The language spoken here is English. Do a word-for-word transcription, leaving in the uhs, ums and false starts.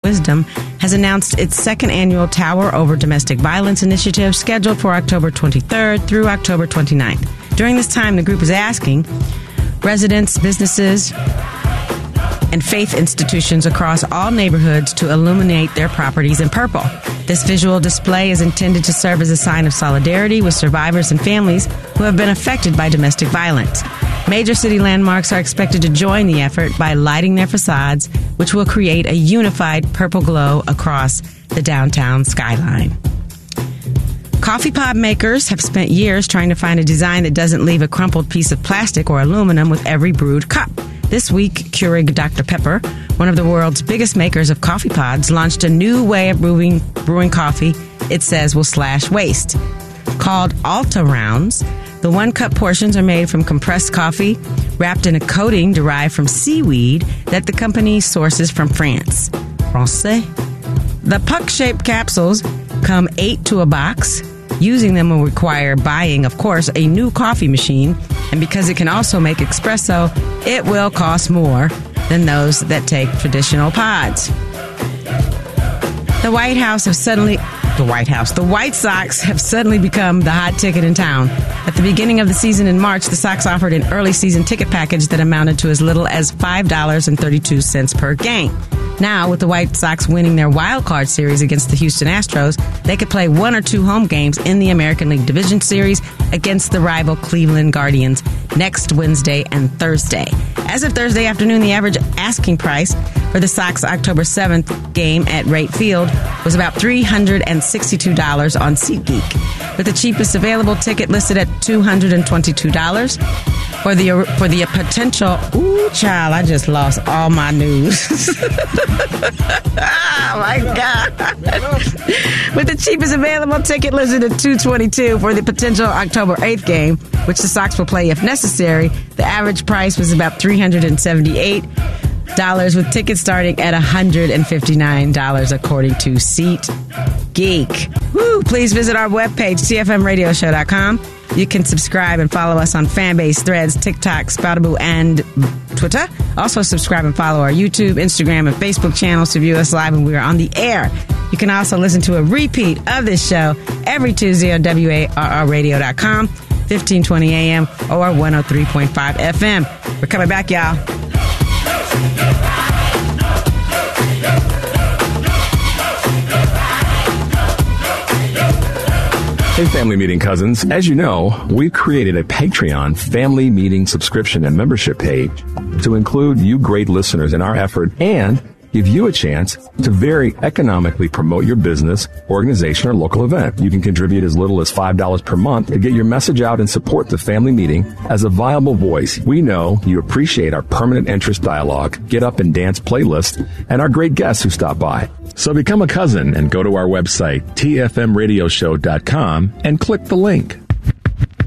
Wisdom has announced its second annual Tower Over Domestic Violence initiative scheduled for October twenty-third through October twenty-ninth. During this time, the group is asking residents, businesses, and faith institutions across all neighborhoods to illuminate their properties in purple. This visual display is intended to serve as a sign of solidarity with survivors and families who have been affected by domestic violence. Major city landmarks are expected to join the effort by lighting their facades, which will create a unified purple glow across the downtown skyline. Coffee pod makers have spent years trying to find a design that doesn't leave a crumpled piece of plastic or aluminum with every brewed cup. This week, Keurig Doctor Pepper, one of the world's biggest makers of coffee pods, launched a new way of brewing, brewing coffee it says will slash waste. Called Alta Rounds, the one-cup portions are made from compressed coffee, wrapped in a coating derived from seaweed that the company sources from France. Francais. The puck-shaped capsules come eight to a box. Using them will require buying, of course, a new coffee machine, and because it can also make espresso, it will cost more than those that take traditional pods. The White House have suddenly, the White House, the White Sox have suddenly become the hot ticket in town. At the beginning of the season in March, the Sox offered an early season ticket package that amounted to as little as five dollars and thirty-two cents per game. Now, with the White Sox winning their wild card series against the Houston Astros, they could play one or two home games in the American League Division Series against the rival Cleveland Guardians next Wednesday and Thursday. As of Thursday afternoon, the average asking price for the Sox October seventh game at Wright Field was about three hundred sixty-two dollars on SeatGeek, with the cheapest available ticket listed at two hundred twenty-two dollars. For the for the potential, ooh, child, I just lost all my news. Oh, my God. With the cheapest available ticket listed at two hundred twenty-two dollars for the potential October eighth game, which the Sox will play if necessary, the average price was about three hundred seventy-eight dollars, with tickets starting at one hundred fifty-nine dollars, according to SeatGeek. Woo! Please visit our webpage, T F M radio show dot com. You can subscribe and follow us on Fanbase, Threads, TikTok, Spoutable, and Twitter. Also subscribe and follow our YouTube, Instagram, and Facebook channels to view us live when we are on the air. You can also listen to a repeat of this show every Tuesday on W A R R radio dot com, fifteen twenty a.m. or one oh three point five F M. We're coming back, y'all. Hey, Family Meeting cousins. As you know, we've created a Patreon Family Meeting subscription and membership page to include you great listeners in our effort and give you a chance to very economically promote your business, organization, or local event. You can contribute as little as five dollars per month to get your message out and support the Family Meeting as a viable voice. We know you appreciate our permanent interest dialogue, get up and dance playlist, and our great guests who stop by. So become a cousin and go to our website, T F M radio show dot com, and click the link.